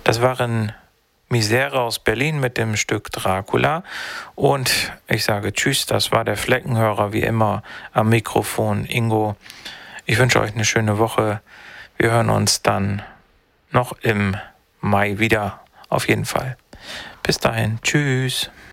Das waren Misere aus Berlin mit dem Stück Dracula. Und ich sage Tschüss, das war der Fleckenhörer wie immer am Mikrofon Ingo. Ich wünsche euch eine schöne Woche. Wir hören uns dann noch im Mai wieder, auf jeden Fall. Bis dahin, tschüss.